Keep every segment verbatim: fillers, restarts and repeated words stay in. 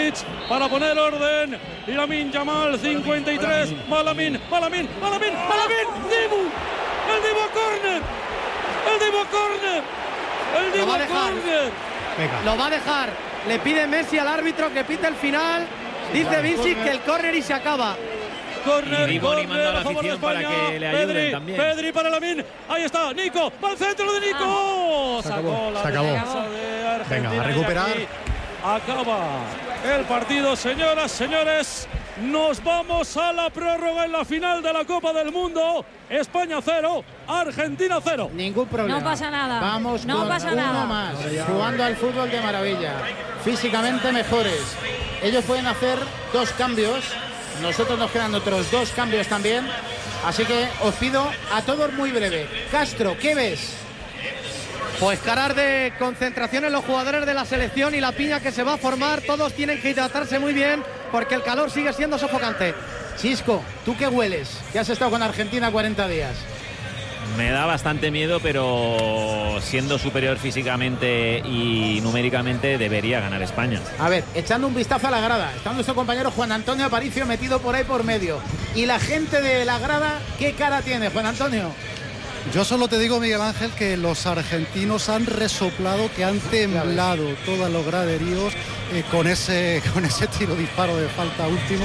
Ibrahimovic para poner orden. Y Lamine Yamal, cincuenta y tres. Malamín, Malamín, Malamín, Malamín. Dibu, el Dibu córner. El Dibu córner. El Dibu córner. Lo va a dejar. Le pide Messi al árbitro que pite el final. Dice Vinci que el córner y se acaba. Córner, y Boni manda a la afición para que le ayuden Pedri, también. Pedri para Lamine. Ahí está, Nico. Va al centro de Nico. Ah, se acabó, Sacó se acabó. de Venga, a recuperar. Acaba el partido, señoras, señores. Nos vamos a la prórroga en la final de la Copa del Mundo. España cero, Argentina cero. Ningún problema. No pasa nada. Vamos no con pasa uno nada. más, jugando al fútbol de maravilla. Físicamente mejores. Ellos pueden hacer dos cambios. Nosotros nos quedan otros dos cambios también. Así que os pido a todos muy breve. Castro, ¿qué ves? Pues caras de concentración en los jugadores de la selección y la piña que se va a formar. Todos tienen que hidratarse muy bien porque el calor sigue siendo sofocante. Chisco, ¿tú qué hueles? Que has estado con Argentina cuarenta días. Me da bastante miedo, pero siendo superior físicamente y numéricamente debería ganar España. A ver, echando un vistazo a la grada. Está nuestro compañero Juan Antonio Aparicio metido por ahí por medio. Y la gente de la grada, ¿qué cara tiene, Juan Antonio? Yo solo te digo, Miguel Ángel, que los argentinos han resoplado, que han temblado todos los graderíos eh, con ese con ese tiro disparo de falta último,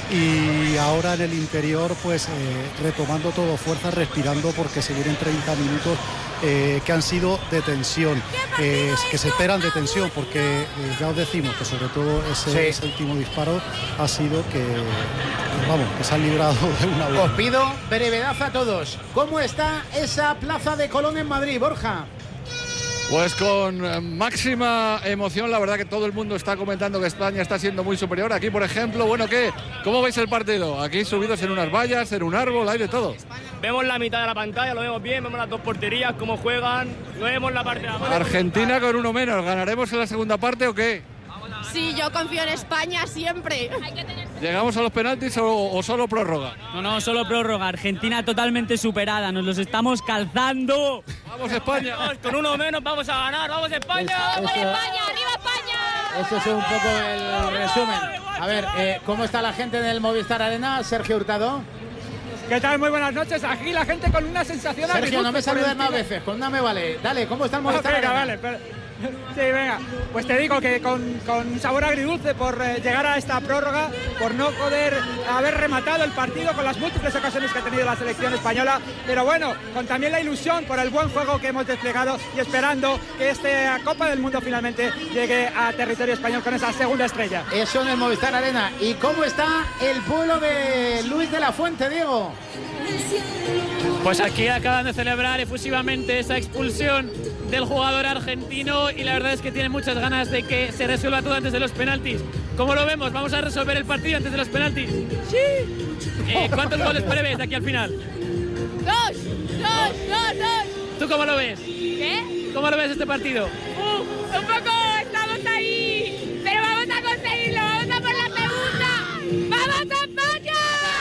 y ahora en el interior pues eh, retomando todo fuerza, respirando, porque se vienen treinta minutos eh, que han sido de tensión, eh, que se esperan de tensión, porque eh, ya os decimos que sobre todo ese, sí. ese último disparo ha sido que, que vamos, que se han librado de una buena. Os pido brevedad a todos. ¿Cómo está esa Plaza de Colón en Madrid, Borja? Pues con máxima emoción, la verdad que todo el mundo está comentando que España está siendo muy superior. Aquí, por ejemplo, bueno, ¿qué? ¿Cómo veis el partido? Aquí subidos en unas vallas, en un árbol, hay de todo. Vemos la mitad de la pantalla, lo vemos bien, vemos las dos porterías, cómo juegan, lo vemos la parte de abajo. Argentina con uno menos, ¿ganaremos en la segunda parte o qué? Sí, yo confío en España siempre. ¿Llegamos a los penaltis o, o solo prórroga? No, no, solo prórroga. Argentina totalmente superada, nos los estamos calzando. ¡Vamos España! Vamos, con uno menos vamos a ganar, ¡vamos España! ¡Vamos España! ¡Arriba España! Eso es un poco el resumen. A ver, eh, ¿cómo está la gente en el Movistar Arena? Sergio Hurtado. ¿Qué tal? Muy buenas noches. Aquí la gente con una sensación... Sergio, no me saludes más veces, con una me vale. Dale, ¿cómo está el Movistar no, venga, Arena? Vale, pero... Sí, venga, pues te digo que con, con sabor agridulce por eh, llegar a esta prórroga, por no poder haber rematado el partido con las múltiples ocasiones que ha tenido la selección española, pero bueno, con también la ilusión por el buen juego que hemos desplegado y esperando que esta Copa del Mundo finalmente llegue a territorio español con esa segunda estrella. Eso en el Movistar Arena. ¿Y cómo está el pueblo de Luis de la Fuente, Diego? Pues aquí acaban de celebrar efusivamente esa expulsión del jugador argentino y la verdad es que tienen muchas ganas de que se resuelva todo antes de los penaltis. ¿Cómo lo vemos? ¿Vamos a resolver el partido antes de los penaltis? ¡Sí! Eh, ¿Cuántos goles prevés de aquí al final? ¡Dos! ¡Dos! ¡Dos! ¡Dos! ¿Tú cómo lo ves? ¿Qué? ¿Cómo lo ves este partido? ¡Uf! Un poco estamos ahí, pero vamos a conseguirlo, vamos a por la segunda. ¡Vamos a España!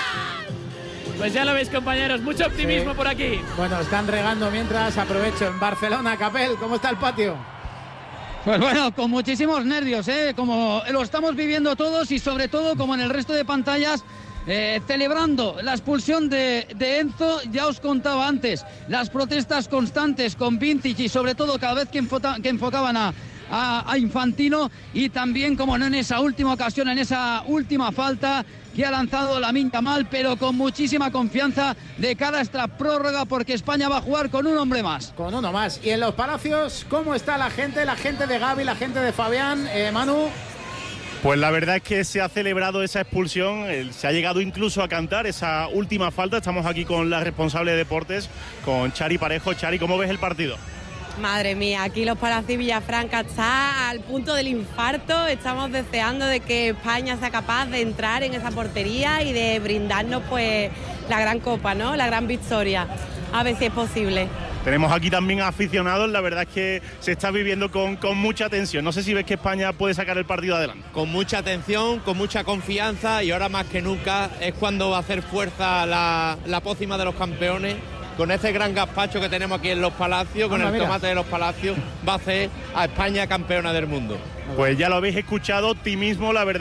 Pues ya lo veis, compañeros, mucho optimismo Sí. por aquí. Bueno, están regando mientras, aprovecho, en Barcelona. Capel, ¿cómo está el patio? Pues bueno, con muchísimos nervios, ¿eh? Como lo estamos viviendo todos y sobre todo como en el resto de pantallas, eh, celebrando la expulsión de, de Enzo. Ya os contaba antes, las protestas constantes con Vintage y sobre todo cada vez que, enfota, que enfocaban a, a, a Infantino, y también, como no, en esa última ocasión, en esa última falta que ha lanzado Lamine Yamal, pero con muchísima confianza de cara a esta prórroga, porque España va a jugar con un hombre más. Con uno más. Y en los Palacios, ¿cómo está la gente? La gente de Gavi, la gente de Fabián, eh, Manu. Pues la verdad es que se ha celebrado esa expulsión, se ha llegado incluso a cantar esa última falta. Estamos aquí con la responsable de deportes, con Chari Parejo. Chari, ¿cómo ves el partido? Madre mía, aquí los Palacios Villafranca está al punto del infarto. Estamos deseando de que España sea capaz de entrar en esa portería y de brindarnos pues la gran copa, ¿no? La gran victoria. A ver si es posible. Tenemos aquí también aficionados, la verdad es que se está viviendo con, con mucha tensión. No sé si ves que España puede sacar el partido adelante. Con mucha tensión, con mucha confianza, y ahora más que nunca es cuando va a hacer fuerza la, la pócima de los campeones. Con ese gran gazpacho que tenemos aquí en los Palacios, con Anda, el mira. tomate de los Palacios, va a hacer a España campeona del mundo. Pues ya lo habéis escuchado, optimismo, la verdad.